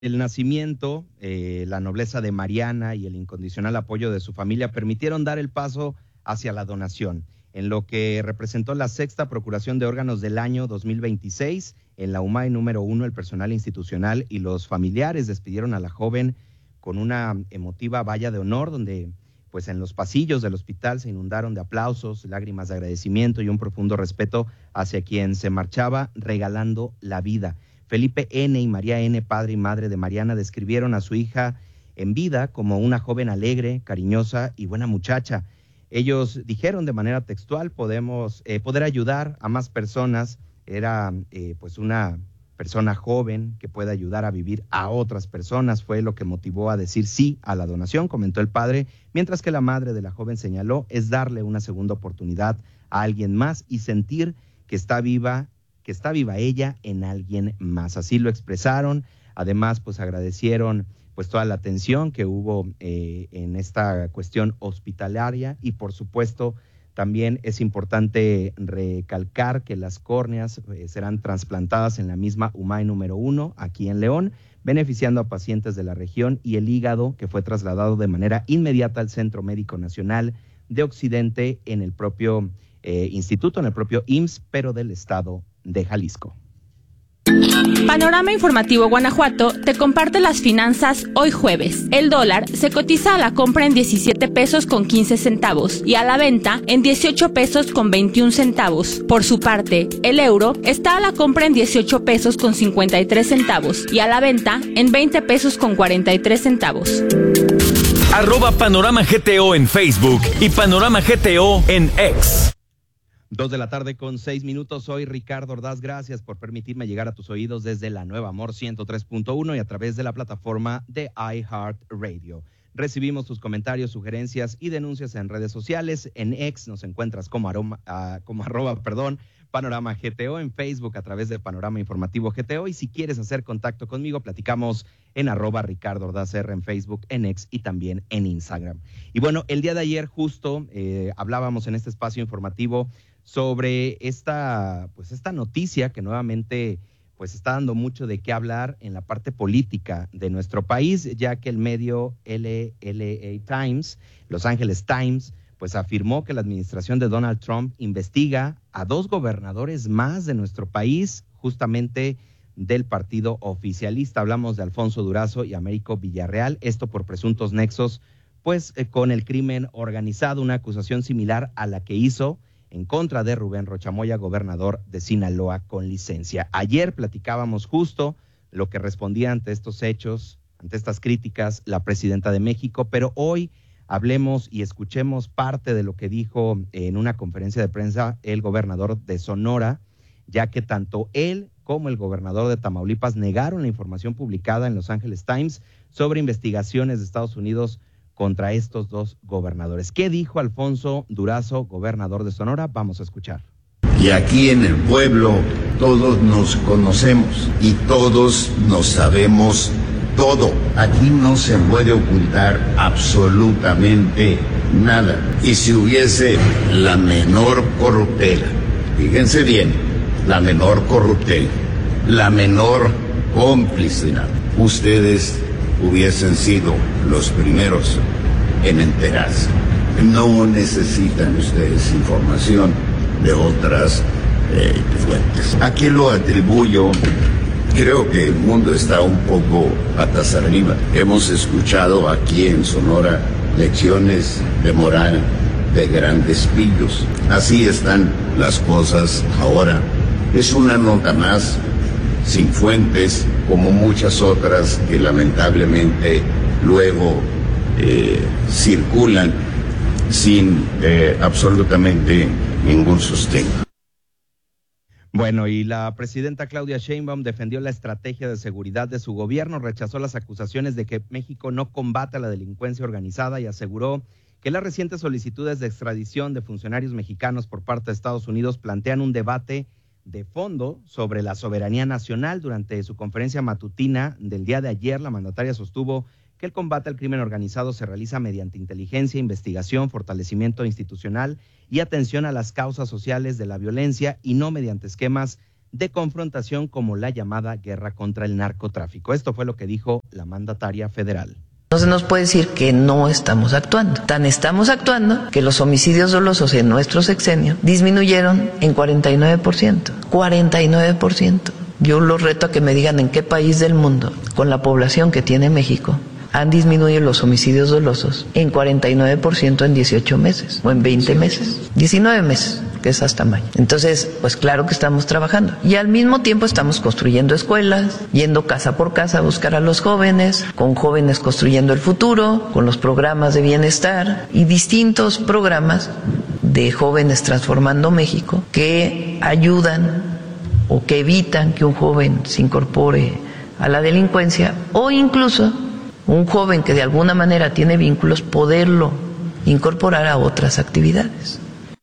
El nacimiento, la nobleza de Mariana y el incondicional apoyo de su familia permitieron dar el paso hacia la donación, en lo que representó la sexta procuración de órganos del año 2026. En la UMAI número 1, el personal institucional y los familiares despidieron a la joven con una emotiva valla de honor, donde pues en los pasillos del hospital se inundaron de aplausos, lágrimas de agradecimiento y un profundo respeto hacia quien se marchaba regalando la vida. Felipe N. y María N., padre y madre de Mariana, describieron a su hija en vida como una joven alegre, cariñosa y buena muchacha. Ellos dijeron de manera textual: poder ayudar a más personas. Era pues una persona joven que puede ayudar a vivir a otras personas, fue lo que motivó a decir sí a la donación, comentó el padre, mientras que la madre de la joven señaló: es darle una segunda oportunidad a alguien más y sentir que está viva ella en alguien más. Así lo expresaron. Además, pues agradecieron pues toda la atención que hubo en esta cuestión hospitalaria, y por supuesto también es importante recalcar que las córneas serán trasplantadas en la misma UMAI número 1 aquí en León, beneficiando a pacientes de la región, y el hígado, que fue trasladado de manera inmediata al Centro Médico Nacional de Occidente en el propio instituto, en el propio IMSS, pero del estado de Jalisco. Panorama Informativo Guanajuato te comparte las finanzas hoy jueves. El dólar se cotiza a la compra en 17 pesos con 15 centavos y a la venta en 18 pesos con 21 centavos. Por su parte, el euro está a la compra en 18 pesos con 53 centavos y a la venta en 20 pesos con 43 centavos. @Panorama GTO en Facebook y Panorama GTO en X. 2:06 p.m. Soy Ricardo Ordaz. Gracias por permitirme llegar a tus oídos desde la Nueva Amor 103.1 y a través de la plataforma de iHeartRadio. Recibimos tus comentarios, sugerencias y denuncias en redes sociales. En X nos encuentras como Panorama GTO, en Facebook a través de Panorama Informativo GTO, y si quieres hacer contacto conmigo, platicamos en @Ricardo Ordaz R en Facebook, en X y también en Instagram. Y bueno, el día de ayer justo hablábamos en este espacio informativo sobre esta noticia que nuevamente pues está dando mucho de qué hablar en la parte política de nuestro país, ya que el medio LA Times, Los Angeles Times, pues afirmó que la administración de Donald Trump investiga a 2 gobernadores más de nuestro país, justamente del partido oficialista. Hablamos de Alfonso Durazo y Américo Villarreal, esto por presuntos nexos pues con el crimen organizado, una acusación similar a la que hizo en contra de Rubén Rocha Moya, gobernador de Sinaloa con licencia. Ayer platicábamos justo lo que respondía ante estos hechos, ante estas críticas, la presidenta de México, pero hoy hablemos y escuchemos parte de lo que dijo en una conferencia de prensa el gobernador de Sonora, ya que tanto él como el gobernador de Tamaulipas negaron la información publicada en Los Angeles Times sobre investigaciones de Estados Unidos contra estos 2 gobernadores. ¿Qué dijo Alfonso Durazo, gobernador de Sonora? Vamos a escuchar. Y aquí en el pueblo todos nos conocemos y todos nos sabemos todo. Aquí no se puede ocultar absolutamente nada. Y si hubiese la menor corruptela, fíjense bien, la menor corruptela, la menor complicidad, ustedes hubiesen sido los primeros en enterarse. No necesitan ustedes información de otras fuentes. ¿A qué lo atribuyo? Creo que el mundo está un poco patas arriba. Hemos escuchado aquí en Sonora lecciones de moral de grandes pillos. Así están las cosas ahora. Es una nota más, sin fuentes, como muchas otras que lamentablemente luego circulan sin absolutamente ningún sustento. Bueno, y la presidenta Claudia Sheinbaum defendió la estrategia de seguridad de su gobierno, rechazó las acusaciones de que México no combate la delincuencia organizada y aseguró que las recientes solicitudes de extradición de funcionarios mexicanos por parte de Estados Unidos plantean un debate de fondo sobre la soberanía nacional. Durante su conferencia matutina del día de ayer, la mandataria sostuvo que el combate al crimen organizado se realiza mediante inteligencia, investigación, fortalecimiento institucional y atención a las causas sociales de la violencia, y no mediante esquemas de confrontación como la llamada guerra contra el narcotráfico. Esto fue lo que dijo la mandataria federal. No se nos puede decir que no estamos actuando. Tan estamos actuando que los homicidios dolosos en nuestro sexenio disminuyeron en 49%. 49%. Yo los reto a que me digan en qué país del mundo, con la población que tiene México, han disminuido los homicidios dolosos en 49% en 18 meses o en 20 meses, 19 meses, que es hasta mayo. Entonces, pues claro que estamos trabajando. Y al mismo tiempo estamos construyendo escuelas, yendo casa por casa a buscar a los jóvenes, con jóvenes construyendo el futuro, con los programas de bienestar y distintos programas de jóvenes transformando México que ayudan o que evitan que un joven se incorpore a la delincuencia o incluso un joven que de alguna manera tiene vínculos, poderlo incorporar a otras actividades.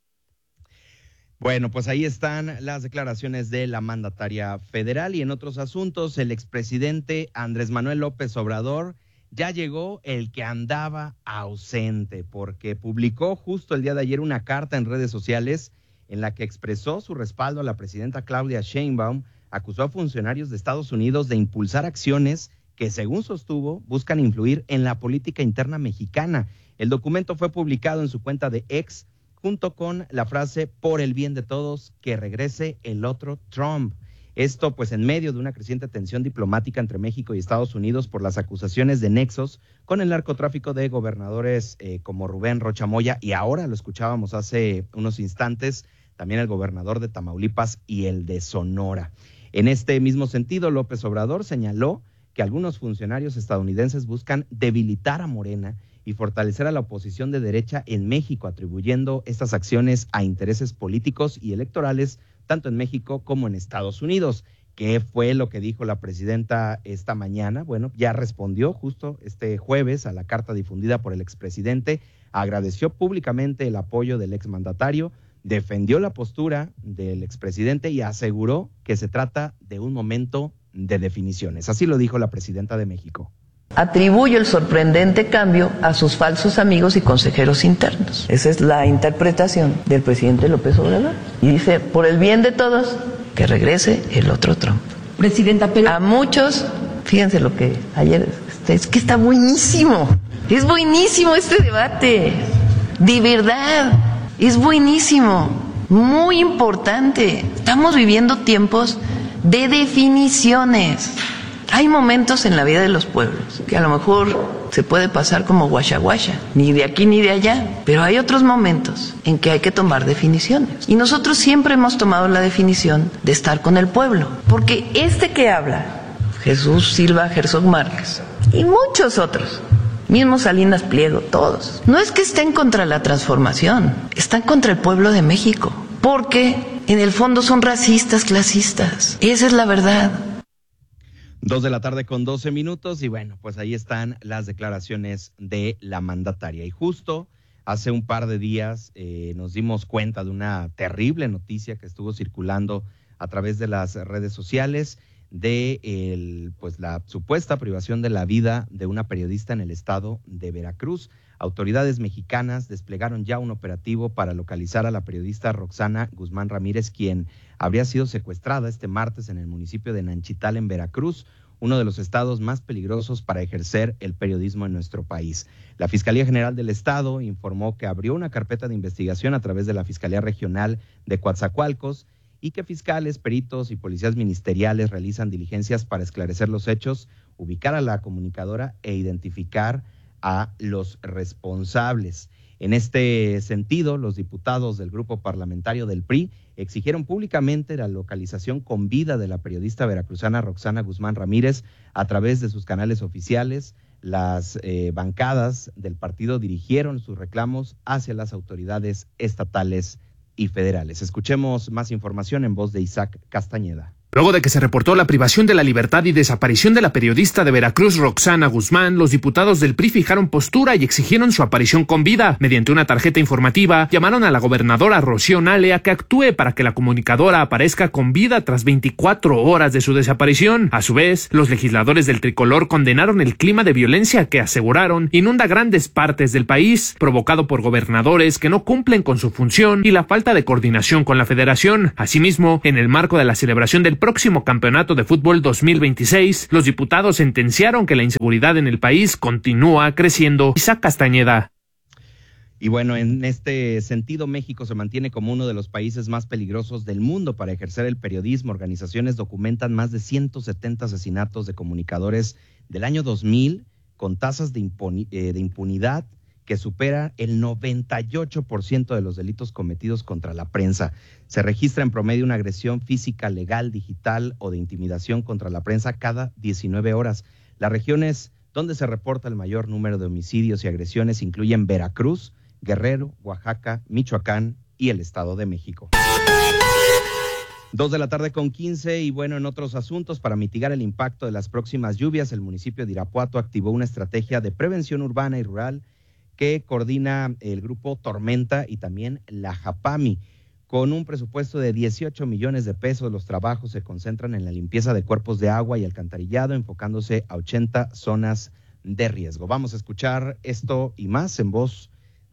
Bueno, pues ahí están las declaraciones de la mandataria federal. Y en otros asuntos, el expresidente Andrés Manuel López Obrador ya llegó, el que andaba ausente, porque publicó justo el día de ayer una carta en redes sociales en la que expresó su respaldo a la presidenta Claudia Sheinbaum. Acusó a funcionarios de Estados Unidos de impulsar acciones que, según sostuvo, buscan influir en la política interna mexicana. El documento fue publicado en su cuenta de X, junto con la frase "por el bien de todos, que regrese el otro Trump". Esto pues en medio de una creciente tensión diplomática entre México y Estados Unidos por las acusaciones de nexos con el narcotráfico de gobernadores como Rubén Rocha Moya, y ahora lo escuchábamos hace unos instantes, también el gobernador de Tamaulipas y el de Sonora. En este mismo sentido, López Obrador señaló que algunos funcionarios estadounidenses buscan debilitar a Morena y fortalecer a la oposición de derecha en México, atribuyendo estas acciones a intereses políticos y electorales, tanto en México como en Estados Unidos. ¿Qué fue lo que dijo la presidenta esta mañana? Bueno, ya respondió justo este jueves a la carta difundida por el expresidente, agradeció públicamente el apoyo del exmandatario, defendió la postura del expresidente y aseguró que se trata de un momento de definiciones. Así lo dijo la presidenta de México. Atribuyo el sorprendente cambio a sus falsos amigos y consejeros internos. Esa es la interpretación del presidente López Obrador. Y dice, por el bien de todos, que regrese el otro Trump. Presidenta, pero a muchos, fíjense lo que ayer, es que está buenísimo. Es buenísimo este debate. De verdad, es buenísimo. Muy importante. Estamos viviendo tiempos de definiciones. Hay momentos en la vida de los pueblos que a lo mejor se puede pasar como guasha, ni de aquí ni de allá, pero hay otros momentos en que hay que tomar definiciones. Y nosotros siempre hemos tomado la definición de estar con el pueblo, porque este que habla, Jesús Silva Herzog Márquez, y muchos otros, mismo Salinas Pliego, todos, no es que estén contra la transformación, están contra el pueblo de México, porque en el fondo son racistas, clasistas. Esa es la verdad. 2:12 p.m. y bueno, pues ahí están las declaraciones de la mandataria. Y justo hace un par de días nos dimos cuenta de una terrible noticia que estuvo circulando a través de las redes sociales de la supuesta privación de la vida de una periodista en el estado de Veracruz. Autoridades mexicanas desplegaron ya un operativo para localizar a la periodista Roxana Guzmán Ramírez, quien habría sido secuestrada este martes en el municipio de Nanchital, en Veracruz, uno de los estados más peligrosos para ejercer el periodismo en nuestro país. La Fiscalía General del Estado informó que abrió una carpeta de investigación a través de la Fiscalía Regional de Coatzacoalcos y que fiscales, peritos y policías ministeriales realizan diligencias para esclarecer los hechos, ubicar a la comunicadora e identificar a los responsables. En este sentido, los diputados del grupo parlamentario del PRI exigieron públicamente la localización con vida de la periodista veracruzana Roxana Guzmán Ramírez a través de sus canales oficiales. Las bancadas del partido dirigieron sus reclamos hacia las autoridades estatales y federales. Escuchemos más información en voz de Isaac Castañeda. Luego de que se reportó la privación de la libertad y desaparición de la periodista de Veracruz Roxana Guzmán, los diputados del PRI fijaron postura y exigieron su aparición con vida. Mediante una tarjeta informativa, llamaron a la gobernadora Rocío Nale a que actúe para que la comunicadora aparezca con vida tras 24 horas de su desaparición. A su vez, los legisladores del tricolor condenaron el clima de violencia que aseguraron inunda grandes partes del país, provocado por gobernadores que no cumplen con su función y la falta de coordinación con la federación. Asimismo, en el marco de la celebración del próximo campeonato de fútbol 2026, los diputados sentenciaron que la inseguridad en el país continúa creciendo. Isaac Castañeda. Y bueno, en este sentido, México se mantiene como uno de los países más peligrosos del mundo para ejercer el periodismo. Organizaciones documentan más de 170 asesinatos de comunicadores del año 2000, con tasas de impunidad que supera el 98% de los delitos cometidos contra la prensa. Se registra en promedio una agresión física, legal, digital o de intimidación contra la prensa cada 19 horas. Las regiones donde se reporta el mayor número de homicidios y agresiones incluyen Veracruz, Guerrero, Oaxaca, Michoacán y el Estado de México. 2:15 p.m. y bueno, en otros asuntos, para mitigar el impacto de las próximas lluvias, el municipio de Irapuato activó una estrategia de prevención urbana y rural que coordina el grupo Tormenta y también la Japami. Con un presupuesto de 18 millones de pesos, los trabajos se concentran en la limpieza de cuerpos de agua y alcantarillado, enfocándose a 80 zonas de riesgo. Vamos a escuchar esto y más en voz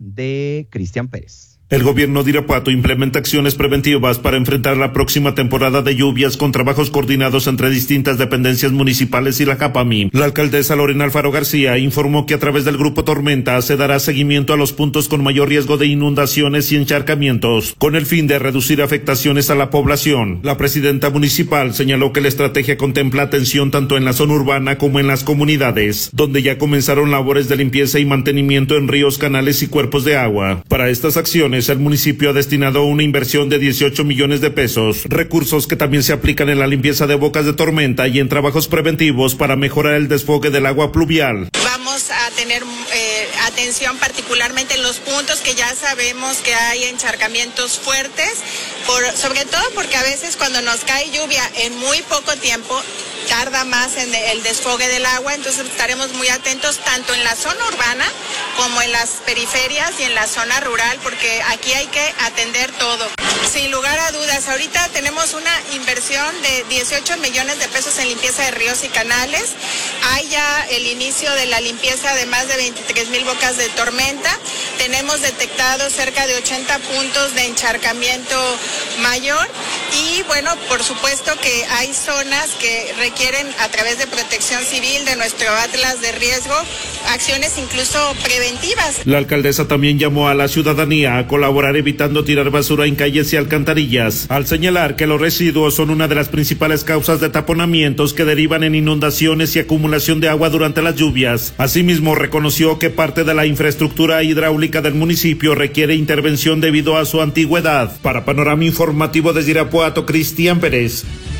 de Cristian Pérez. El gobierno de Irapuato implementa acciones preventivas para enfrentar la próxima temporada de lluvias con trabajos coordinados entre distintas dependencias municipales y la Japami. La alcaldesa Lorena Alfaro García informó que a través del grupo Tormenta se dará seguimiento a los puntos con mayor riesgo de inundaciones y encharcamientos, con el fin de reducir afectaciones a la población. La presidenta municipal señaló que la estrategia contempla atención tanto en la zona urbana como en las comunidades, donde ya comenzaron labores de limpieza y mantenimiento en ríos, canales y cuerpos de agua. Para estas acciones, el municipio ha destinado una inversión de 18 millones de pesos, recursos que también se aplican en la limpieza de bocas de tormenta y en trabajos preventivos para mejorar el desfogue del agua pluvial. Vamos a tener atención particularmente en los puntos que ya sabemos que hay encharcamientos fuertes, sobre todo porque a veces cuando nos cae lluvia en muy poco tiempo, tarda más en el desfogue del agua, entonces estaremos muy atentos tanto en la zona urbana como en las periferias y en la zona rural, porque aquí hay que atender todo. Sin lugar a dudas, ahorita tenemos una inversión de 18 millones de pesos en limpieza de ríos y canales. Hay ya el inicio de la limpieza de más de 23,000 bocas de tormenta. Tenemos detectados cerca de 80 puntos de encharcamiento mayor y bueno, por supuesto que hay zonas que requieren a través de Protección Civil, de nuestro Atlas de Riesgo, acciones incluso preventivas. La alcaldesa también llamó a la ciudadanía a colaborar evitando tirar basura en calles y alcantarillas, al señalar que los residuos son una de las principales causas de taponamientos que derivan en inundaciones y acumulación de agua durante las lluvias. Asimismo, reconoció que parte de la infraestructura hidráulica del municipio requiere intervención debido a su antigüedad. Para Panorama Informativo desde Irapuato, Cristian Pérez.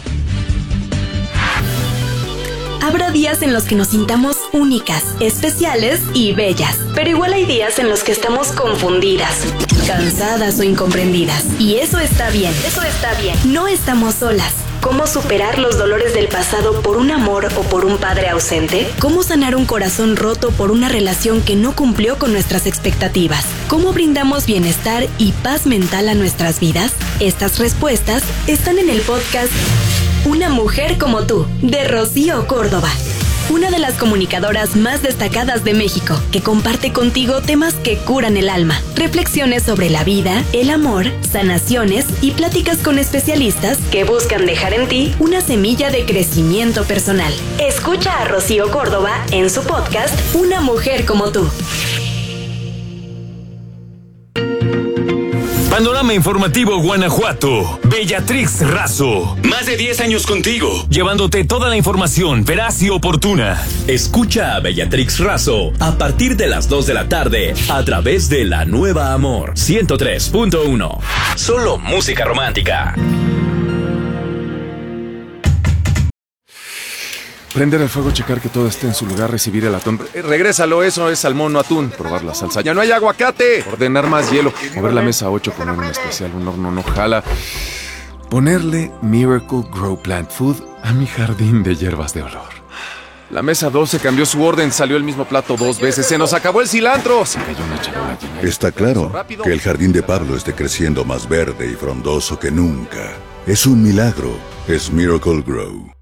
Habrá días en los que nos sintamos únicas, especiales y bellas, pero igual hay días en los que estamos confundidas, cansadas o incomprendidas. Y eso está bien, No estamos solas. ¿Cómo superar los dolores del pasado por un amor o por un padre ausente? ¿Cómo sanar un corazón roto por una relación que no cumplió con nuestras expectativas? ¿Cómo brindamos bienestar y paz mental a nuestras vidas? Estas respuestas están en el podcast Una mujer como tú, de Rocío Córdoba, una de las comunicadoras más destacadas de México, que comparte contigo temas que curan el alma, reflexiones sobre la vida, el amor, sanaciones y pláticas con especialistas que buscan dejar en ti una semilla de crecimiento personal. Escucha a Rocío Córdoba en su podcast Una mujer como tú. Panorama Informativo Guanajuato. Bellatrix Razo. Más de 10 años contigo, llevándote toda la información veraz y oportuna. Escucha a Bellatrix Razo a partir de las 2 de la tarde a través de La Nueva Amor 103.1. Solo música romántica. Prender el fuego, checar que todo esté en su lugar, recibir el atún. Regrésalo, eso es salmón o atún. Probar la salsa. ¡Ya no hay aguacate! Ordenar más hielo. Mover la mesa 8, poner un especial. Un horno no jala. Ponerle Miracle Grow Plant Food a mi jardín de hierbas de olor. La mesa 12 cambió su orden, salió el mismo plato 2 veces, se nos acabó el cilantro. Se cayó una charola llena. Está claro que el jardín de Pablo esté creciendo más verde y frondoso que nunca. Es un milagro. Es Miracle Grow.